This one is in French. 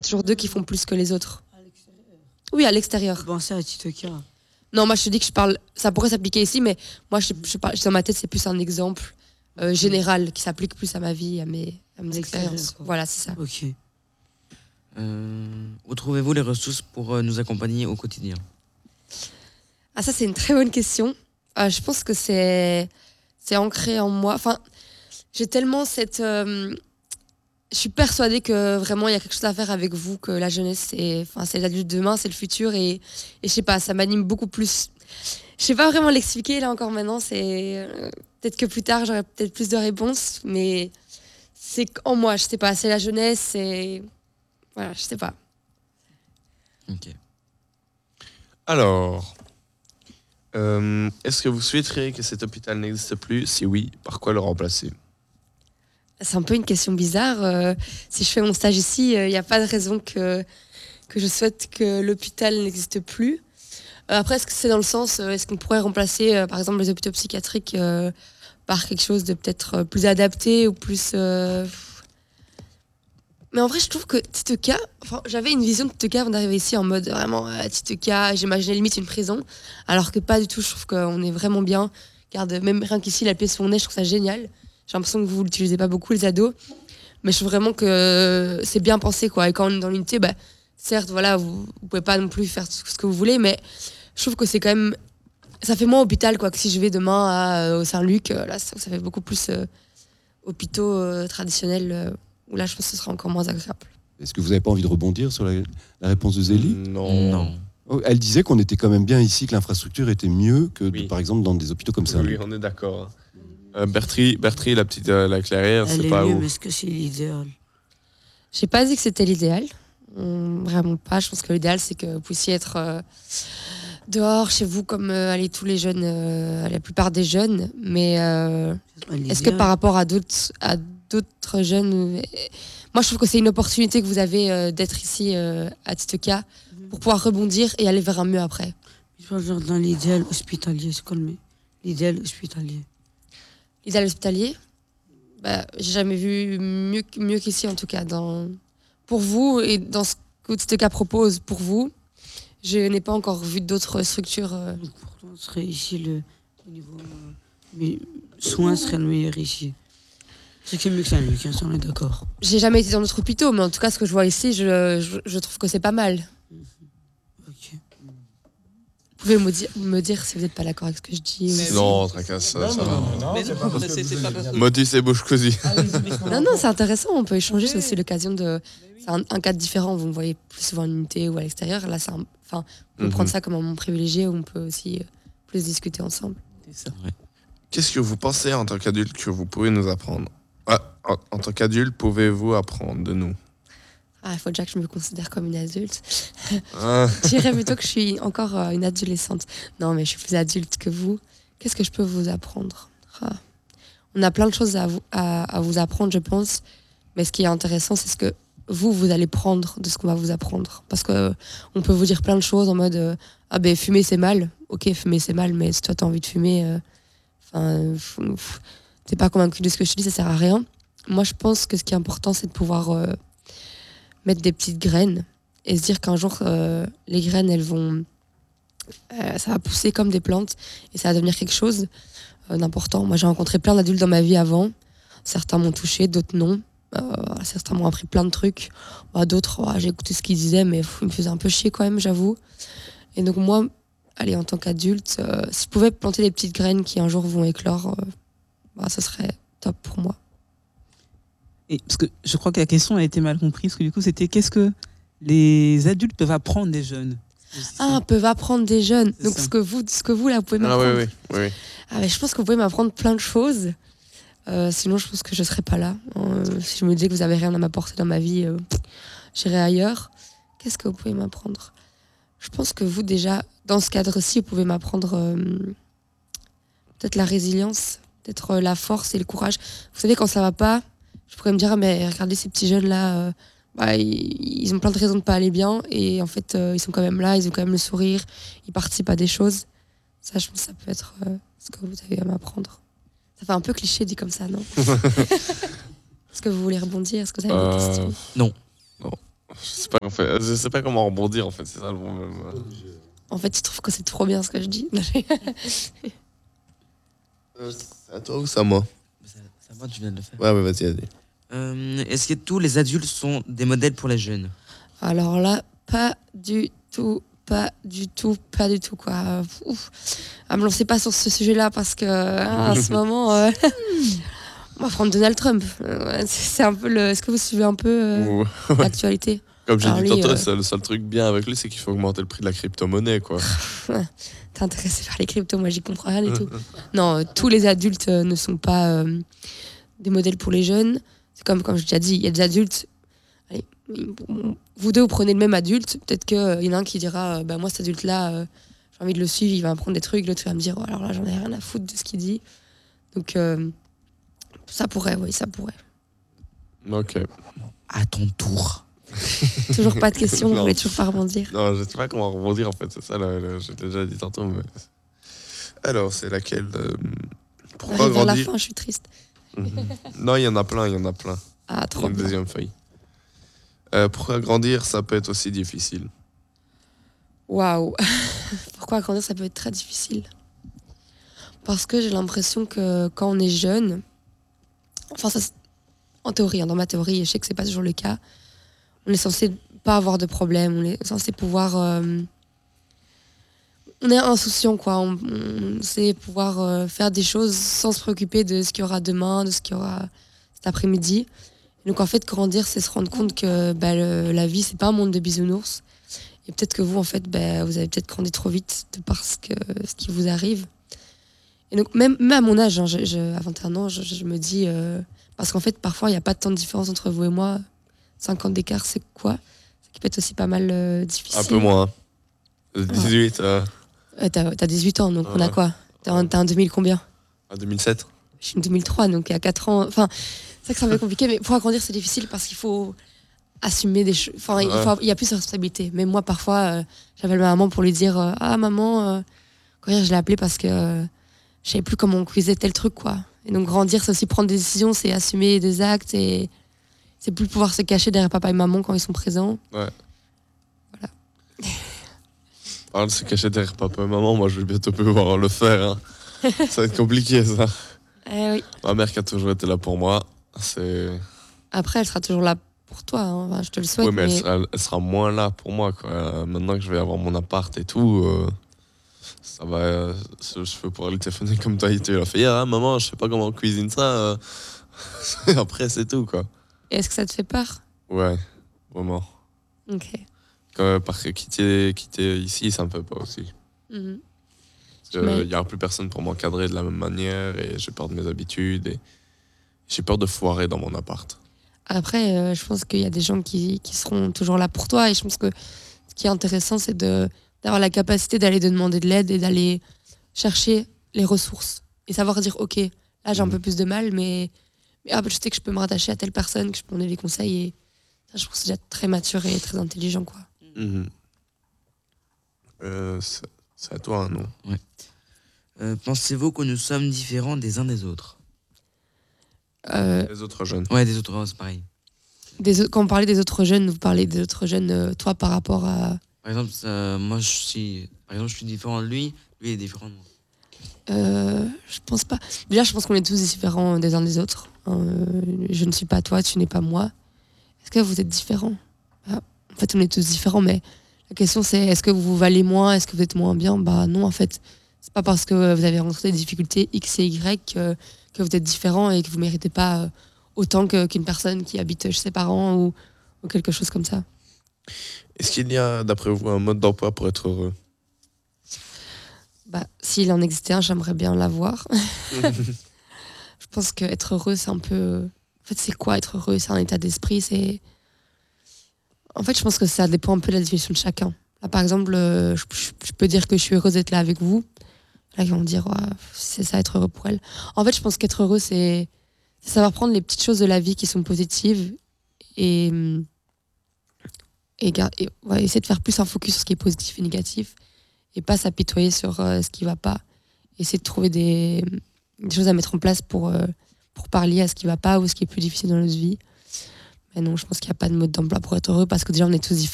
toujours d'eux qui font plus que les autres. Oui, à l'extérieur. Pensez à Titoka. Non, moi je te dis que je parle, ça pourrait s'appliquer ici, mais moi dans ma tête c'est plus un exemple général qui s'applique plus à ma vie, à mes expériences. Quoi. Voilà, c'est ça. Ok. Où trouvez-vous les ressources pour nous accompagner au quotidien? Ah, ça c'est une très bonne question. Je pense que c'est ancré en moi. Enfin, j'ai tellement cette... je suis persuadée que vraiment il y a quelque chose à faire avec vous, que la jeunesse, c'est l'adulte de demain, c'est le futur, et je sais pas, ça m'anime beaucoup plus. Je sais pas vraiment l'expliquer là encore maintenant, c'est peut-être que plus tard j'aurai peut-être plus de réponses, mais c'est en moi, je sais pas, c'est la jeunesse, c'est... Voilà, je sais pas. Ok. Alors, est-ce que vous souhaiteriez que cet hôpital n'existe plus? Si oui, par quoi le remplacer? C'est un peu une question bizarre. Si je fais mon stage ici, il n'y a pas de raison que je souhaite que l'hôpital n'existe plus. Après, est-ce que c'est dans le sens, est-ce qu'on pourrait remplacer, par exemple, les hôpitaux psychiatriques par quelque chose de peut-être plus adapté ou plus... Mais en vrai, je trouve que Titoka, j'avais une vision de Titoka avant d'arriver ici en mode vraiment Titoka, j'imaginais limite une prison, alors que pas du tout. Je trouve qu'on est vraiment bien. Regarde, même rien qu'ici, la pièce où on est, je trouve ça génial. J'ai l'impression que vous l'utilisez pas beaucoup, les ados, mais je trouve vraiment que c'est bien pensé, quoi. Et quand on est dans l'unité, bah, certes, voilà, vous pouvez pas non plus faire tout ce que vous voulez, mais je trouve que c'est quand même, ça fait moins hôpital, quoi, que si je vais demain au Saint-Luc. Là, ça fait beaucoup plus hôpitaux traditionnels. Où là, je pense que ce sera encore moins agréable. Est-ce que vous n'avez pas envie de rebondir sur la réponse de Zélie? Non. Oh, elle disait qu'on était quand même bien ici, que l'infrastructure était mieux que, Oui. par exemple, dans des hôpitaux comme ça. Oui, on est d'accord. Bertrie, la petite la clairière, Elle c'est est pas mieux, où? mais est-ce que c'est l'idéal? J'ai pas dit que c'était l'idéal. Vraiment pas. Je pense que l'idéal, c'est que vous puissiez être dehors, chez vous, comme allez, tous les jeunes, la plupart des jeunes. Mais est-ce que par rapport à d'autres jeunes, moi je trouve que c'est une opportunité que vous avez d'être ici à Titoka pour pouvoir rebondir et aller vers un mieux après. Je pense genre dans l'idéal hospitalier, c'est quoi le mieux? L'idéal hospitalier. L'idéal hospitalier, j'ai jamais vu mieux qu'ici en tout cas. Pour vous et dans ce que Titoka propose pour vous, je n'ai pas encore vu d'autres structures. Donc pourtant, serait ici le niveau soins serait le meilleur ici. C'est que mieux que Saint-Luc, ça on est d'accord. J'ai jamais été dans d'autres hôpitaux, mais en tout cas ce que je vois ici, je trouve que c'est pas mal. Ok. Vous pouvez me dire si vous n'êtes pas d'accord avec ce que je dis. Non, tracasse ça. Non, Motus et bouche cosy. Non, c'est intéressant, on peut échanger, c'est aussi l'occasion de... C'est un cadre différent, vous me voyez plus souvent en unité ou à l'extérieur. Là, on peut prendre ça comme un moment privilégié où on peut aussi plus discuter ensemble. C'est vrai. Qu'est-ce que vous pensez en tant qu'adulte que vous pouvez nous apprendre? En tant qu'adulte, pouvez-vous apprendre de nous? Il faut déjà que je me considère comme une adulte. Ah. Je dirais plutôt que je suis encore une adolescente. Non, mais je suis plus adulte que vous. Qu'est-ce que je peux vous apprendre? On a plein de choses à vous apprendre, je pense. Mais ce qui est intéressant, c'est ce que vous allez prendre de ce qu'on va vous apprendre. Parce que on peut vous dire plein de choses en mode fumer c'est mal. Ok, fumer c'est mal, mais si toi t'as envie de fumer, t'es pas convaincu de ce que je te dis, ça sert à rien. Moi, je pense que ce qui est important, c'est de pouvoir mettre des petites graines et se dire qu'un jour, les graines, elles vont... ça va pousser comme des plantes et ça va devenir quelque chose d'important. Moi, j'ai rencontré plein d'adultes dans ma vie avant. Certains m'ont touché, d'autres non. Certains m'ont appris plein de trucs. D'autres, j'ai écouté ce qu'ils disaient, mais ils me faisaient un peu chier quand même, j'avoue. Et donc moi, en tant qu'adulte, si je pouvais planter des petites graines qui un jour vont éclore, ça serait top pour moi. Et parce que je crois que la question a été mal comprise, parce que du coup, c'était qu'est-ce que les adultes peuvent apprendre des jeunes? Peuvent apprendre des jeunes. C'est Donc ça. ce que vous là, vous pouvez m'apprendre. Oui. Mais je pense que vous pouvez m'apprendre plein de choses. Sinon, je pense que je serais pas là. Si je me disais que vous avez rien à m'apporter dans ma vie, j'irais ailleurs. Qu'est-ce que vous pouvez m'apprendre? Je pense que vous, déjà, dans ce cadre-ci, vous pouvez m'apprendre peut-être la résilience, peut-être la force et le courage. Vous savez, quand ça va pas, je pourrais me dire, mais regardez ces petits jeunes-là, ils ont plein de raisons de pas aller bien, et en fait, ils sont quand même là, ils ont quand même le sourire, ils participent à des choses. Ça, je pense que ça peut être ce que vous avez à m'apprendre. Ça fait un peu cliché dit comme ça, non? Est-ce que vous voulez rebondir? Est-ce que vous avez des questions? Non. Je sais pas comment rebondir en fait, c'est ça le problème. En fait, tu trouves que c'est trop bien ce que je dis. C'est à toi ou c'est à moi? C'est à moi, tu viens de le faire. Ouais, vas-y, vas-y. Est-ce que tous les adultes sont des modèles pour les jeunes? Alors là, pas du tout, quoi. Ouf. Me lancez pas sur ce sujet-là parce que à ce moment, on va prendre Donald Trump. C'est un peu le. Est-ce que vous suivez un peu l'actualité? Comme j'ai Alors dit lui, tantôt, le seul truc bien avec lui, c'est qu'il faut augmenter le prix de la crypto-monnaie, quoi. T'es intéressé par les cryptos, moi j'y comprends rien du tout. Non, tous les adultes ne sont pas des modèles pour les jeunes. C'est comme je t'ai déjà dit, il y a des adultes. Allez, vous deux, vous prenez le même adulte. Peut-être qu'il y en a un qui dira moi, cet adulte-là, j'ai envie de le suivre, il va m'apprendre des trucs. L'autre va me dire alors là, j'en ai rien à foutre de ce qu'il dit. Donc, ça pourrait, oui, ça pourrait. Ok. À ton tour. Toujours pas de questions, vous Non. voulez toujours pas rebondir. Non, je sais pas comment rebondir en fait, c'est ça, je l'ai déjà dit tantôt. Mais... Alors, c'est laquelle On Pourquoi arrive vers la grandir fin, je suis triste. Non, il y en a plein. Ah, Il y trop a une bien. deuxième feuille. Pourquoi grandir, ça peut être aussi difficile? Waouh. Pourquoi grandir, ça peut être très difficile? Parce que j'ai l'impression que quand on est jeune, enfin ça, en théorie, dans ma théorie, et je sais que c'est pas toujours le cas, on est censé pas avoir de problème, on est censé pouvoir... on est insouciant, quoi. On sait pouvoir faire des choses sans se préoccuper de ce qu'il y aura demain, de ce qu'il y aura cet après-midi. Donc en fait, grandir, c'est se rendre compte que la vie, c'est pas un monde de bisounours. Et peut-être que vous, en fait, vous avez peut-être grandi trop vite de par ce qui vous arrive. Et donc, même à mon âge, hein, à 21 ans, je me dis... parce qu'en fait, parfois, il n'y a pas tant de différence entre vous et moi. 5 ans d'écart, c'est quoi? Ça qui peut être aussi pas mal difficile. Un peu moins. 18 T'as 18 ans, donc on a quoi? T'es en 2000 combien? à 2007. Je suis en 2003, donc il y a 4 ans. Enfin, c'est vrai que c'est un peu compliqué, mais pour agrandir, c'est difficile parce qu'il faut assumer des choses. Enfin, il y a plus de responsabilité. Même moi, parfois, j'appelle ma maman pour lui dire ah, maman, quand hier, je l'ai appelée parce que je savais plus comment on cuisait tel truc, quoi. Et donc, grandir, c'est aussi prendre des décisions, c'est assumer des actes et c'est plus pouvoir se cacher derrière papa et maman quand ils sont présents. Ouais. Voilà. Parle de se cacher derrière papa et maman, moi je vais bientôt pouvoir le faire. Hein. Ça va être compliqué ça. Oui. Ma mère qui a toujours été là pour moi, c'est. Après, elle sera toujours là pour toi, hein. Enfin, je te le souhaite. Oui, mais elle sera moins là pour moi. Quoi. Maintenant que je vais avoir mon appart et tout, ça va. Je peux pouvoir lui téléphoner comme toi, tu l'as fait hier. Hein, maman, je sais pas comment on cuisine ça. Après, c'est tout. Quoi. Et est-ce que ça te fait peur? Ouais, vraiment. Ok. Parce que quitter ici, ça me fait pas aussi. Mhm. Il n'y aura plus personne pour m'encadrer de la même manière et j'ai peur de mes habitudes et j'ai peur de foirer dans mon appart. Après, je pense qu'il y a des gens qui seront toujours là pour toi et je pense que ce qui est intéressant, c'est d'avoir la capacité d'aller te demander de l'aide et d'aller chercher les ressources et savoir dire ok, là j'ai un peu plus de mal, mais je sais que je peux me rattacher à telle personne, que je peux donner des conseils et ça, je trouve que c'est déjà très mature et très intelligent, quoi. Mhm. C'est à toi, non? Ouais. Pensez-vous que nous sommes différents des uns des autres? Les autres jeunes. Ouais, des autres, c'est pareil. Quand on parlait des autres jeunes, vous parlez des autres jeunes, toi par rapport à... Par exemple, moi, je suis différent de lui, lui est différent de moi. Je pense pas. Déjà, je pense qu'on est tous différents des uns des autres. Je ne suis pas toi, tu n'es pas moi. Est-ce que vous êtes différents? En fait, on est tous différents, mais la question c'est est-ce que vous valez moins? Est-ce que vous êtes moins bien? Bah non, en fait. C'est pas parce que vous avez rencontré des difficultés X et Y que vous êtes différents et que vous méritez pas autant qu'une personne qui habite chez ses parents ou quelque chose comme ça. Est-ce qu'il y a, d'après vous, un mode d'emploi pour être heureux? Bah, s'il en existait un, j'aimerais bien l'avoir. Je pense qu'être heureux, c'est un peu... En fait, c'est quoi être heureux? C'est un état d'esprit, c'est... En fait, je pense que ça dépend un peu de la définition de chacun. Là, par exemple, je peux dire que je suis heureuse d'être là avec vous. Là, ils vont me dire, ouais, c'est ça, être heureux pour elle. En fait, je pense qu'être heureux, c'est savoir prendre les petites choses de la vie qui sont positives et essayer de faire plus un focus sur ce qui est positif et négatif et pas s'apitoyer sur ce qui va pas. Essayer de trouver des choses à mettre en place pour pallier à ce qui va pas ou ce qui est plus difficile dans notre vie. Mais non, je pense qu'il n'y a pas de mode d'emploi pour être heureux parce que déjà on est tous différents.